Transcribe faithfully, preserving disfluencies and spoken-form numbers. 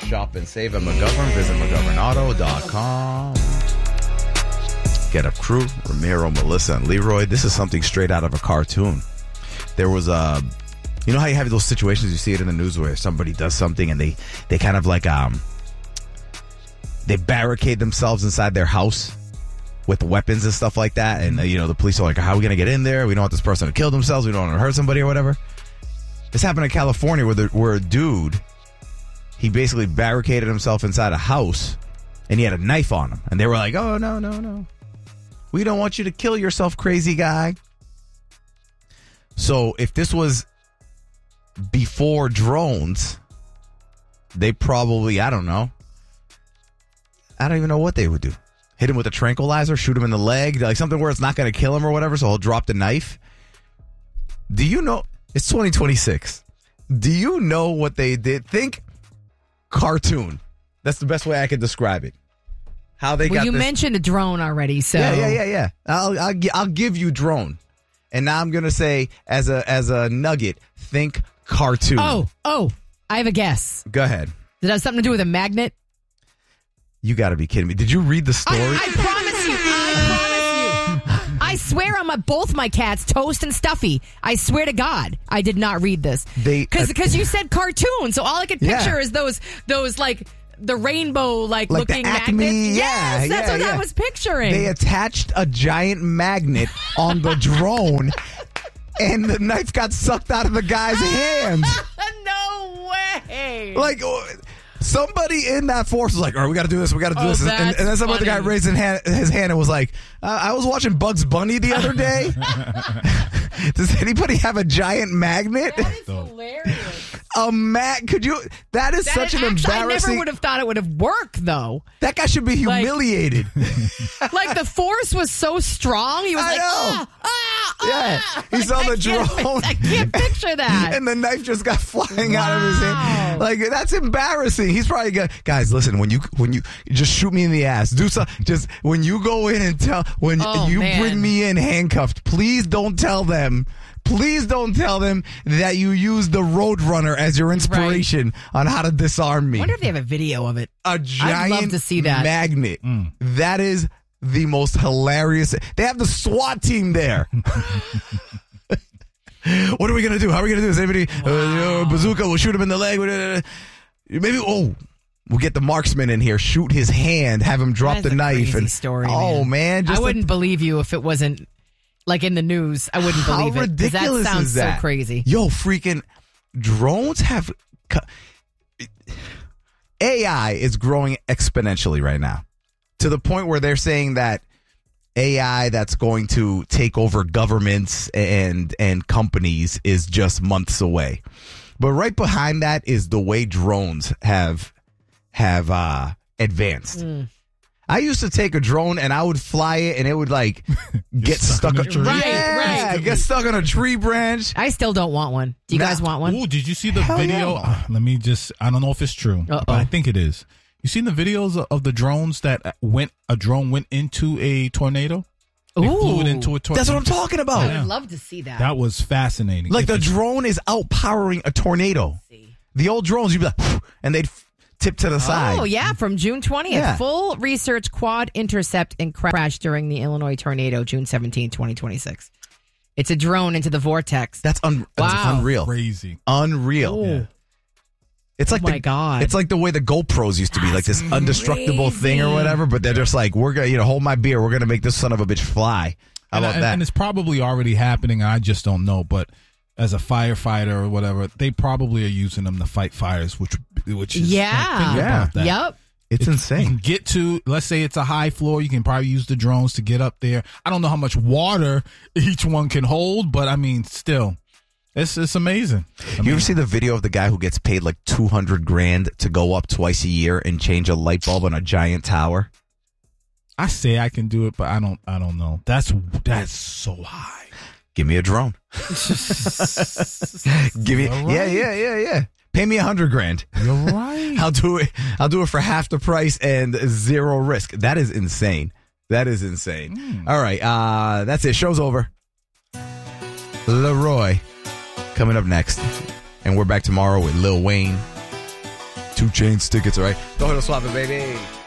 shop and save at McGovern. Visit McGovern Auto dot com. Get Up Crew, Ramiro, Melissa, and Leroy. This is something straight out of a cartoon. There was a, you know how you have those situations, you see it in the news where somebody does something and they, they kind of like, um, they barricade themselves inside their house with weapons and stuff like that. And, uh, you know, the police are like, how are we going to get in there? We don't want this person to kill themselves. We don't want to hurt somebody or whatever. This happened in California where, the, where a dude, he basically barricaded himself inside a house and he had a knife on him. And they were like, oh, no, no, no. We don't want you to kill yourself, crazy guy. So if this was before drones, they probably, I don't know. I don't even know what they would do. Hit him with a tranquilizer, shoot him in the leg, like something where it's not going to kill him or whatever, so he'll drop the knife. Do you know? It's twenty twenty-six. Do you know what they did? Think cartoon. That's the best way I could describe it. How they well, got you this. mentioned a drone already, so yeah, yeah, yeah, yeah. I'll, I'll, I'll give you drone, and now I'm gonna say as a as a nugget, think cartoon. Oh, oh, I have a guess. Go ahead. Did it have something to do with a magnet? You got to be kidding me! Did you read the story? I, I promise you. I promise you. I swear on my both my cats, Toast and Stuffy. I swear to God, I did not read this. They because because uh, you said cartoon, so all I could picture Yeah. is those those like. The rainbow, like, Like looking the Acme, magnets. yeah, Yes, that's yeah, what yeah. I was picturing. They attached a giant magnet on the drone, and the knife got sucked out of the guy's hands. No way. Like, somebody in that force was like, all right, we got to do this, we got to do Oh, this. And, that's and then some other guy funny. raised his hand, his hand and was like, uh, I was watching Bugs Bunny the other day. Does anybody have a giant magnet? That is hilarious. A mag? Could you? That is That such is an actually, I embarrassing. never would have thought it would have worked, though. That guy should be Like- humiliated. Like, the force was so strong. He was I like, know. ah, ah, Yeah. ah. He saw I the can't- drone. I can't picture that. And the knife just got flying out of his hand. Wow. Like, that's embarrassing. He's probably got, guys, listen, when you, when you, just shoot me in the ass. Do so, just, when you go in and tell, when Oh, you man. bring me in handcuffed, please don't tell them, please don't tell them that you use the Roadrunner as your inspiration on how to disarm me. I wonder if they have a video of it. A giant love to see that. magnet. That is the most hilarious. They have the SWAT team there. What are we going to do? How are we going to do this? Anybody, uh, uh, bazooka, we'll shoot him in the leg. Maybe, oh, we'll get the marksman in here, shoot his hand, have him drop That is the a knife. crazy and story, Oh, man. man. Just I wouldn't believe you if it wasn't, like, in the news. I wouldn't How believe it. 'cause ridiculous that sounds is that? so crazy. Yo, freaking drones have... A I is growing exponentially right now to the point where they're saying that A I that's going to take over governments and and companies is just months away. But right behind that is the way drones have have uh, advanced. Mm. I used to take a drone and I would fly it and it would like get stuck stuck, in on a tree. Right, yeah, right. get stuck on a tree branch. I still don't want one. Do you Nah. guys want one? Ooh, did you see the Hell video? yeah. Uh, let me just, I don't know if it's true, Uh-oh. but I think it is. You seen the videos of, of the drones that went, a drone went into a tornado? They flew it into a tornado. That's what I'm talking about. I Yeah. would love to see that. That was fascinating. Like If the it's- drone is outpowering a tornado. The old drones, you'd be like, and they'd f- tip to the side. Oh, yeah, from June twentieth. Yeah. Full research quad intercept and crash during the Illinois tornado, June seventeenth, twenty twenty-six. It's a drone into the vortex. That's, un- that's Wow. unreal. Crazy. Unreal. Ooh. It's like Oh my the, God. It's like the way the GoPros used to be, like this indestructible thing or whatever. But they're just like, we're gonna, you know, hold my beer. We're gonna make this son of a bitch fly. How and, about and, that? and it's probably already happening. I just don't know. But as a firefighter or whatever, they probably are using them to fight fires, which which is Yeah. think Yeah. about that. Yep. It's You can insane. get to, let's say it's a high floor, you can probably use the drones to get up there. I don't know how much water each one can hold, but I mean, still, it's it's amazing. I You mean, ever see the video of the guy who gets paid like two hundred grand to go up twice a year and change a light bulb on a giant tower? I say I can do it, but I don't. I don't know. That's that's so high. Give me a drone. Give me, You're right. yeah, yeah, yeah, yeah. Pay me a hundred grand. You're right. I'll do it. I'll do it for half the price and zero risk. That is insane. That is insane. Mm. All right, uh, that's it. Show's over. Leroy coming up next, and we're back tomorrow with Lil Wayne. Two Chainz tickets, all right? Go ahead and swap it, baby.